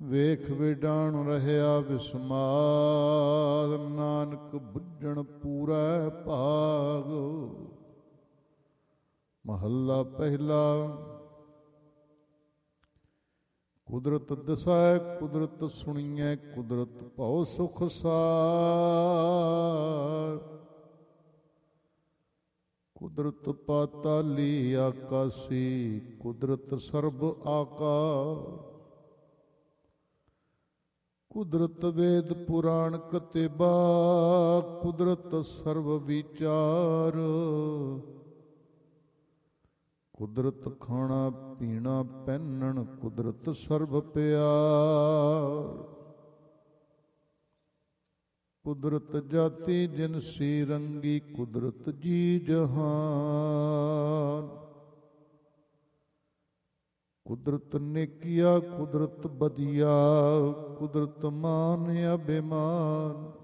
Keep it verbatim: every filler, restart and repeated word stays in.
ਵੇਖ ਵਿਡਾਣ ਰਹਿਆ ਵਿਸਮਾਦ, ਨਾਨਕ ਬੁੱਝਣ ਪੂਰਾ ਭਾਗ। ਮਹੱਲਾ ਪਹਿਲਾ। ਕੁਦਰਤ ਦਸੈ ਕੁਦਰਤ ਸੁਣੀਐ, ਕੁਦਰਤ ਭਉ ਸੁਖ ਸਾਰ। ਕੁਦਰਤ ਪਾਤਾਲੀ ਆਕਾਸੀ, ਕੁਦਰਤ ਸਰਬ ਆਕਾਰ। ਕੁਦਰਤ ਵੇਦ ਪੁਰਾਣ ਕਤੇਬਾ, ਕੁਦਰਤ ਸਰਬ ਵਿਚਾਰ। ਕੁਦਰਤ ਖਾਣਾ ਪੀਣਾ ਪਹਿਨਣ, ਕੁਦਰਤ ਸਰਬ ਪਿਆਰ। ਕੁਦਰਤ ਜਾਤੀ ਜਿਨਸੀ ਰੰਗੀ, ਕੁਦਰਤ ਜੀ ਜਹਾਨ। ਕੁਦਰਤ ਨੇਕੀਆ ਕੁਦਰਤ ਬਦੀਆ, ਕੁਦਰਤ ਮਾਨ ਅਭਿਮਾਨ।